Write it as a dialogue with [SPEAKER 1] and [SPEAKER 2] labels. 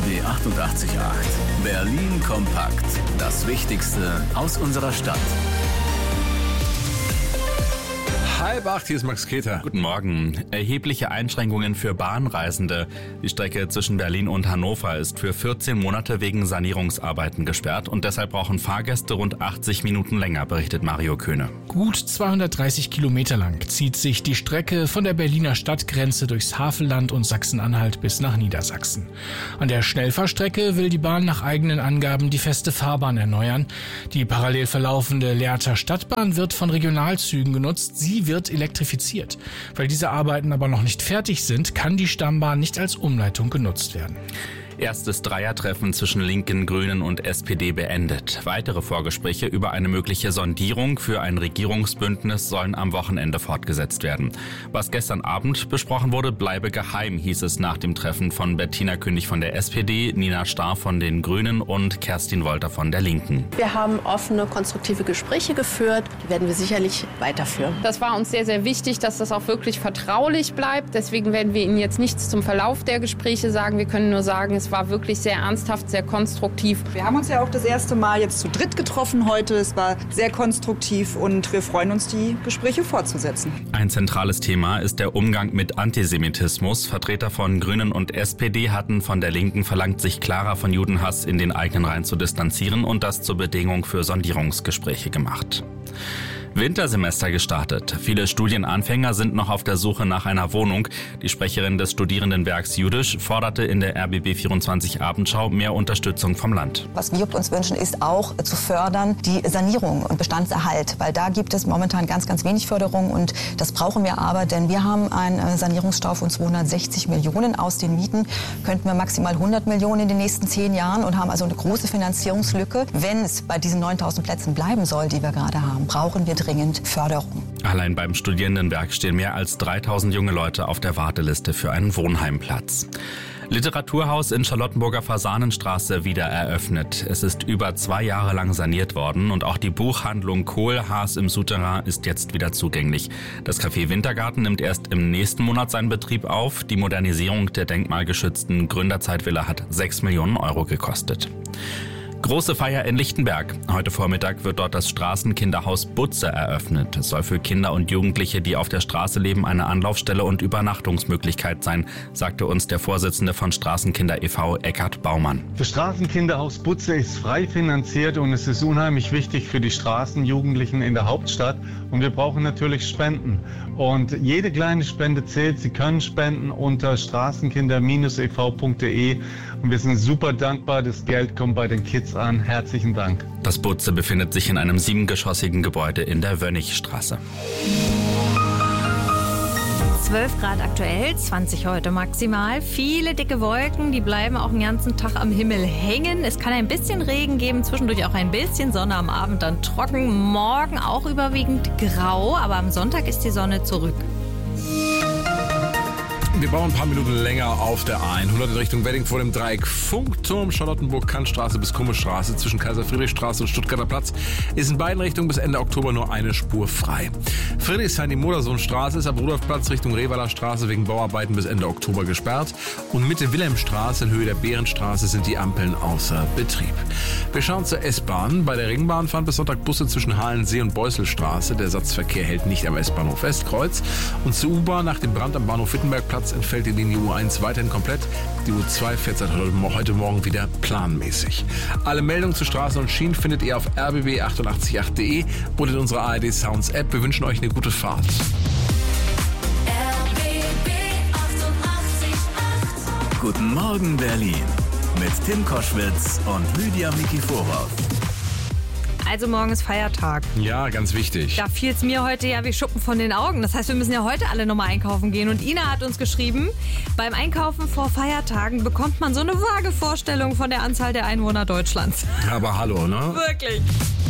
[SPEAKER 1] RBB 88.8. Berlin kompakt. Das Wichtigste aus unserer Stadt.
[SPEAKER 2] 7:30, hier ist Max Keter.
[SPEAKER 3] Guten Morgen. Erhebliche Einschränkungen für Bahnreisende. Die Strecke zwischen Berlin und Hannover ist für 14 Monate wegen Sanierungsarbeiten gesperrt und deshalb brauchen Fahrgäste rund 80 Minuten länger, berichtet Mario Köhne.
[SPEAKER 4] Gut 230 Kilometer lang zieht sich die Strecke von der Berliner Stadtgrenze durchs Havelland und Sachsen-Anhalt bis nach Niedersachsen. An der Schnellfahrstrecke will die Bahn nach eigenen Angaben die feste Fahrbahn erneuern. Die parallel verlaufende Lehrter Stadtbahn wird von Regionalzügen genutzt. Sie wird elektrifiziert. Weil diese Arbeiten aber noch nicht fertig sind, kann die Stammbahn nicht als Umleitung genutzt werden.
[SPEAKER 3] Erstes Dreiertreffen zwischen Linken, Grünen und SPD beendet. Weitere Vorgespräche über eine mögliche Sondierung für ein Regierungsbündnis sollen am Wochenende fortgesetzt werden. Was gestern Abend besprochen wurde, bleibe geheim, hieß es nach dem Treffen von Bettina König von der SPD, Nina Starr von den Grünen und Kerstin Wolter von der Linken.
[SPEAKER 5] Wir haben offene, konstruktive Gespräche geführt. Die werden wir sicherlich weiterführen.
[SPEAKER 6] Das war uns sehr, sehr wichtig, dass das auch wirklich vertraulich bleibt. Deswegen werden wir Ihnen jetzt nichts zum Verlauf der Gespräche sagen. Wir können nur sagen, es war wirklich sehr ernsthaft, sehr konstruktiv.
[SPEAKER 7] Wir haben uns ja auch das erste Mal jetzt zu dritt getroffen heute. Es war sehr konstruktiv und wir freuen uns, die Gespräche fortzusetzen.
[SPEAKER 3] Ein zentrales Thema ist der Umgang mit Antisemitismus. Vertreter von Grünen und SPD hatten von der Linken verlangt, sich klarer von Judenhass in den eigenen Reihen zu distanzieren und das zur Bedingung für Sondierungsgespräche gemacht. Wintersemester gestartet. Viele Studienanfänger sind noch auf der Suche nach einer Wohnung. Die Sprecherin des Studierendenwerks Jüdisch forderte in der RBB 24 Abendschau mehr Unterstützung vom Land.
[SPEAKER 8] Was wir uns wünschen, ist auch zu fördern die Sanierung und Bestandserhalt, weil da gibt es momentan ganz, ganz wenig Förderung und das brauchen wir aber, denn wir haben einen Sanierungsstau von 260 Millionen. Aus den Mieten könnten wir maximal 100 Millionen in den nächsten 10 Jahren und haben also eine große Finanzierungslücke. Wenn es bei diesen 9.000 Plätzen bleiben soll, die wir gerade haben, brauchen wir dringend Förderung.
[SPEAKER 3] Allein beim Studierendenwerk stehen mehr als 3.000 junge Leute auf der Warteliste für einen Wohnheimplatz. Literaturhaus in Charlottenburger Fasanenstraße wieder eröffnet. Es ist über 2 Jahre lang saniert worden und auch die Buchhandlung Kohlhaas im Souterrain ist jetzt wieder zugänglich. Das Café Wintergarten nimmt erst im nächsten Monat seinen Betrieb auf. Die Modernisierung der denkmalgeschützten Gründerzeitvilla hat 6 Millionen Euro gekostet. Große Feier in Lichtenberg. Heute Vormittag wird dort das Straßenkinderhaus Butze eröffnet. Es soll für Kinder und Jugendliche, die auf der Straße leben, eine Anlaufstelle und Übernachtungsmöglichkeit sein, sagte uns der Vorsitzende von Straßenkinder e.V. Eckhard Baumann.
[SPEAKER 9] Das Straßenkinderhaus Butze ist frei finanziert und es ist unheimlich wichtig für die Straßenjugendlichen in der Hauptstadt. Und wir brauchen natürlich Spenden. Und jede kleine Spende zählt. Sie können spenden unter straßenkinder-ev.de. Und wir sind super dankbar. Das Geld kommt bei den Kids an. Herzlichen Dank.
[SPEAKER 3] Das Butze befindet sich in einem 7-geschossigen Gebäude in der Wönnigstraße.
[SPEAKER 10] 12 Grad aktuell, 20 heute maximal. Viele dicke Wolken, die bleiben auch den ganzen Tag am Himmel hängen. Es kann ein bisschen Regen geben, zwischendurch auch ein bisschen Sonne, am Abend dann trocken. Morgen auch überwiegend grau, aber am Sonntag ist die Sonne zurück.
[SPEAKER 2] Wir brauchen ein paar Minuten länger auf der A100 in Richtung Wedding vor dem Dreieck Funkturm, Charlottenburg-Kantstraße bis Krummestraße zwischen Kaiser-Friedrich-Straße und Stuttgarter Platz ist in beiden Richtungen bis Ende Oktober nur eine Spur frei. Friedrichshain-die-Modersohnstraße ist ab Rudolfplatz Richtung Revaler Straße wegen Bauarbeiten bis Ende Oktober gesperrt und Mitte Wilhelmstraße in Höhe der Bärenstraße sind die Ampeln außer Betrieb. Wir schauen zur S-Bahn. Bei der Ringbahn fahren bis Sonntag Busse zwischen Halensee und Beuselstraße. Der Ersatzverkehr hält nicht am S-Bahnhof Westkreuz. Und zur U-Bahn nach dem Brand am Bahnhof Wittenbergplatz entfällt die Linie U1 weiterhin komplett. Die U2 fährt seit heute Morgen wieder planmäßig. Alle Meldungen zu Straßen und Schienen findet ihr auf rbb888.de oder in unserer ARD Sounds App. Wir wünschen euch eine gute Fahrt.
[SPEAKER 1] RBB 88.8. Guten Morgen Berlin mit Tim Koschwitz und Lydia Mikiforov.
[SPEAKER 10] Also morgen ist Feiertag.
[SPEAKER 2] Ja, ganz wichtig.
[SPEAKER 10] Da fiel es mir heute ja wie Schuppen von den Augen. Das heißt, wir müssen ja heute alle nochmal einkaufen gehen. Und Ina hat uns geschrieben, beim Einkaufen vor Feiertagen bekommt man so eine vage Vorstellung von der Anzahl der Einwohner Deutschlands.
[SPEAKER 2] Aber hallo, ne?
[SPEAKER 10] Wirklich.